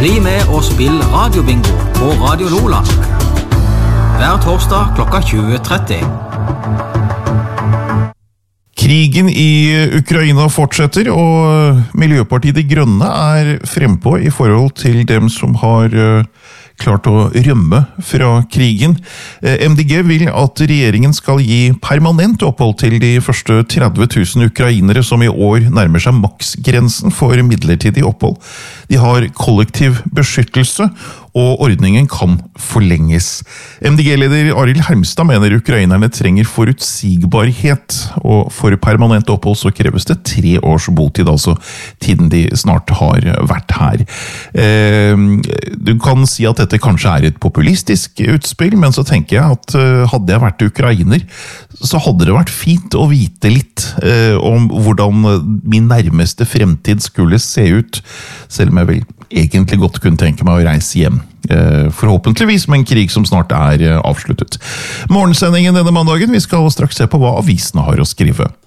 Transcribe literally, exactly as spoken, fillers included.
Bli med og spill radiobingo på Radio Lola. Hver torsdag klokka tjue tretti. Krigen i Ukraina fortsetter, og Miljøpartiet De Grønne er frempå i forhold til dem som har klart å rømme fra krigen. M D G vil at regjeringen skal gi permanent opphold til de første tretti tusen ukrainere som i år nærmer seg maksgrensen for midlertidig opphold. De har kollektiv beskyttelse, og ordningen kan forlenges. M D G-leder Arild Hermstad mener ukrainerne trenger forutsigbarhet, og for permanent opphold så kreves det tre års botid, altså tiden de snart har vært her. Du kan si at dette kanskje er et populistisk utspill, men så tenker jeg at hadde jeg vært ukrainer, så hadde det vært fint å vite litt om hvordan min nærmeste fremtid skulle se ut, selv om jeg vel egentlig godt kunne tenke meg å reise hjem. Forhåpentligvis med en krig som snart er avsluttet. Morgensendingen denne mandagen, vi skal straks se på hva avisene har å skrive.